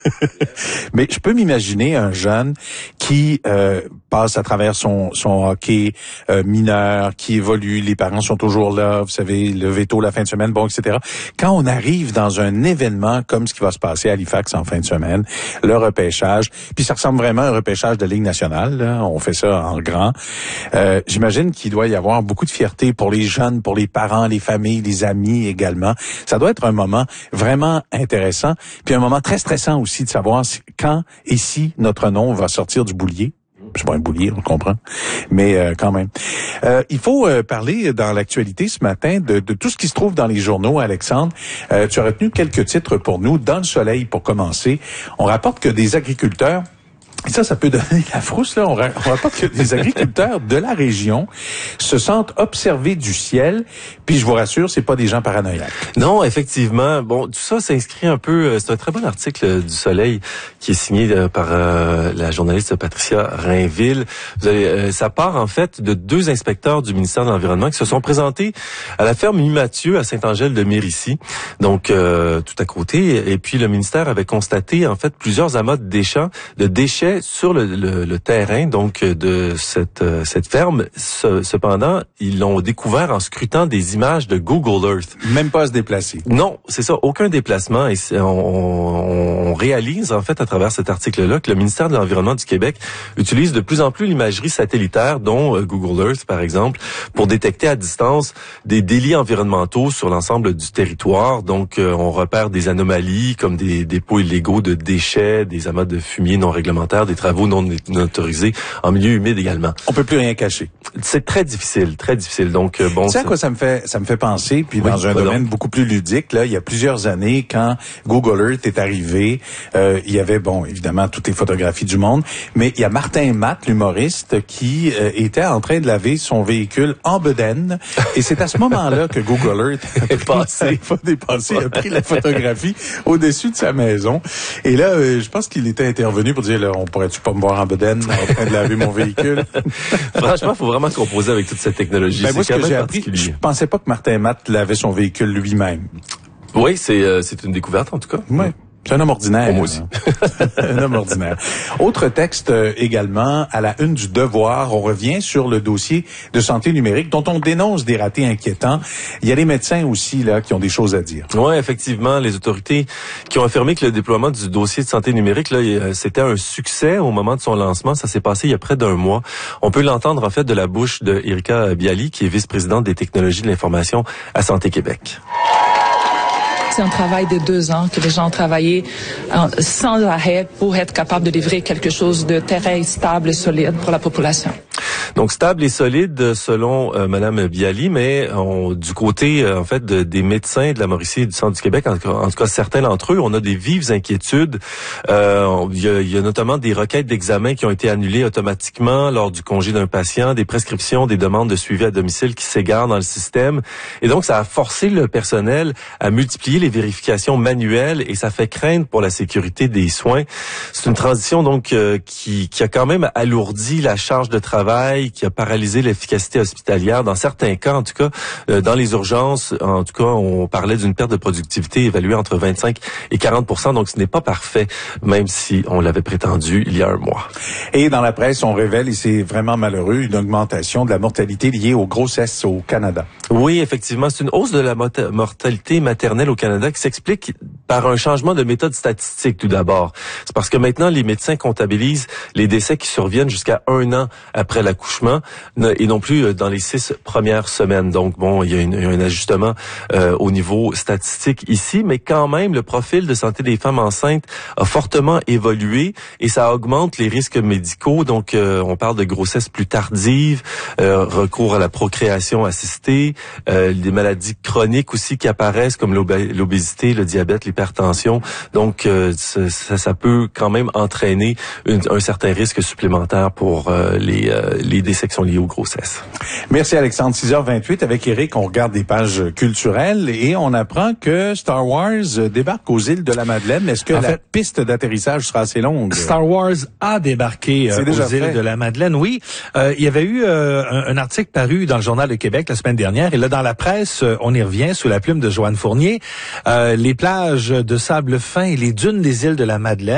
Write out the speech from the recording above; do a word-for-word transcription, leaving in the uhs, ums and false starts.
Mais je peux m'imaginer un jeune qui euh, passe à travers son, son hockey euh, mineur, qui évolue, les parents sont toujours là, vous savez, le veto la fin de semaine, bon, et cetera. Quand on arrive dans un événement comme ce qui va se passer à Halifax en fin de semaine, le repêchage, puis ça ressemble vraiment à un repêchage de Ligue nationale, là, on fait ça en grand, euh, j'imagine qu'il doit y avoir beaucoup de fierté pour les jeunes, pour les parents, les familles, les amis également. Ça doit être un moment vraiment intéressant, puis un moment très stressant aussi de savoir quand et si notre nom va sortir du boulier. C'est pas un boulier, on le comprend, mais euh, quand même. Euh, il faut euh, parler dans l'actualité ce matin de, de tout ce qui se trouve dans les journaux, Alexandre. Euh, tu as retenu quelques titres pour nous. Dans le soleil, pour commencer, on rapporte que des agriculteurs, et ça, ça peut donner la frousse, là. On, ra- on rapporte que des agriculteurs de la région se sentent observés du ciel. Puis, je vous rassure, c'est pas des gens paranoïaques. Non, effectivement. Bon, tout ça s'inscrit un peu... C'est un très bon article du Soleil qui est signé par euh, la journaliste Patricia Rainville. Vous avez, euh, ça part, en fait, de deux inspecteurs du ministère de l'Environnement qui se sont présentés à la ferme Louis-Mathieu à Saint-Angèle-de-Mérici, donc euh, tout à côté. Et puis, le ministère avait constaté, en fait, plusieurs amas de déchets, de déchets sur le, le, le terrain donc de cette euh, cette ferme. Ce, cependant, ils l'ont découvert en scrutant des images de Google Earth. Même pas à se déplacer. Non, c'est ça, aucun déplacement. Et on, on réalise en fait à travers cet article-là que le ministère de l'Environnement du Québec utilise de plus en plus l'imagerie satellitaire, dont euh, Google Earth par exemple, pour détecter à distance des délits environnementaux sur l'ensemble du territoire. Donc, euh, on repère des anomalies comme des dépôts illégaux de déchets, des amas de fumier non réglementaires, des travaux non autorisés en milieu humide également. On peut plus rien cacher. C'est très difficile, très difficile. Donc euh, bon. Tu sais à quoi ça me fait ça me fait penser, puis oui, dans un pardon. domaine beaucoup plus ludique, là, il y a plusieurs années, quand Google Earth est arrivé, euh, il y avait bon évidemment toutes les photographies du monde, mais il y a Martin Matt, l'humoriste, qui euh, était en train de laver son véhicule en bedaine, et c'est à ce moment-là que Google Earth est passé, dépassé, a pris la photographie au-dessus de sa maison, et là, euh, je pense qu'il était intervenu pour dire là, on pourrais-tu pas me voir en bedaine en train de laver mon véhicule? Franchement, il faut vraiment composer avec toute cette technologie. Ben c'est moi, ce quand que même j'ai appris, je pensais pas que Martin Matt lavait son véhicule lui-même. Oui, c'est euh, c'est une découverte en tout cas. Oui. C'est un homme ordinaire. Pour moi aussi. Un homme ordinaire. Autre texte euh, également, à la une du Devoir, on revient sur le dossier de santé numérique dont on dénonce des ratés inquiétants. Il y a les médecins aussi là qui ont des choses à dire. Oui, effectivement, les autorités qui ont affirmé que le déploiement du dossier de santé numérique, là, c'était un succès au moment de son lancement. Ça s'est passé il y a près d'un mois. On peut l'entendre en fait de la bouche de Erika Bialy, qui est vice-présidente des technologies de l'information à Santé Québec. C'est un travail de deux ans que les gens ont travaillé sans arrêt pour être capables de livrer quelque chose de très stable et solide pour la population. Donc stable et solide selon euh, Madame Bialy, mais on, du côté euh, en fait de, des médecins de la Mauricie et du Centre du Québec, en, en tout cas certains d'entre eux, on a des vives inquiétudes. Euh, il, y a, il y a notamment des requêtes d'examen qui ont été annulées automatiquement lors du congé d'un patient, des prescriptions, des demandes de suivi à domicile qui s'égarent dans le système, et donc ça a forcé le personnel à multiplier les vérifications manuelles et ça fait craindre pour la sécurité des soins. C'est une transition donc euh, qui, qui a quand même alourdi la charge de travail, qui a paralysé l'efficacité hospitalière. Dans certains cas, en tout cas, euh, dans les urgences, en tout cas, on parlait d'une perte de productivité évaluée entre vingt-cinq et quarante pour cent. Donc, ce n'est pas parfait, même si on l'avait prétendu il y a un mois. Et dans la presse, on révèle, et c'est vraiment malheureux, une augmentation de la mortalité liée aux grossesses au Canada. Oui, effectivement, c'est une hausse de la mortalité maternelle au Canada qui s'explique par un changement de méthode statistique tout d'abord. C'est parce que maintenant, les médecins comptabilisent les décès qui surviennent jusqu'à un an après l'accouchement et non plus dans les six premières semaines. Donc, bon, il y a, une, il y a un ajustement euh, au niveau statistique ici, mais quand même, le profil de santé des femmes enceintes a fortement évolué et ça augmente les risques médicaux. Donc, euh, on parle de grossesse plus tardive, euh, recours à la procréation assistée, euh, des maladies chroniques aussi qui apparaissent comme l'obésité, le diabète, l'hypertension. Donc, euh, ça, ça peut quand même entraîner une, un certain risque supplémentaire pour euh, les, euh, les décès qui sont liés aux grossesses. Merci Alexandre. six heures vingt-huit avec Éric, on regarde des pages culturelles et on apprend que Star Wars débarque aux îles de la Madeleine. Est-ce que en la fait, piste d'atterrissage sera assez longue? Star Wars a débarqué euh, aux fait. îles de la Madeleine, oui. Euh, il y avait eu euh, un, un article paru dans le Journal de Québec la semaine dernière et là, dans la presse, on y revient sous la plume de Joanne Fournier. Euh, les plages de sable fin et les dunes des îles de la Madeleine